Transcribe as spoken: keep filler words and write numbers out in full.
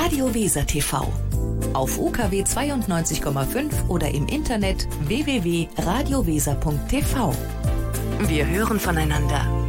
Radio Weser T V. Auf U K W zweiundneunzig Komma fünf oder im Internet w w w punkt radio weser punkt t v. Wir hören voneinander.